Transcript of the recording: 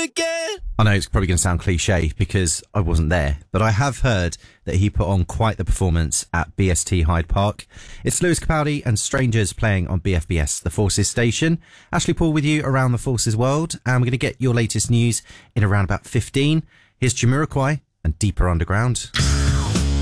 again. I know it's probably going to sound cliche because I wasn't there, but I have heard that he put on quite the performance at BST Hyde Park. It's Lewis Capaldi and Strangers playing on BFBS, the Forces station. Ashley Paul with you around the Forces world, and we're going to get your latest news in around about 15. Here's Jamiroquai and Deeper Underground.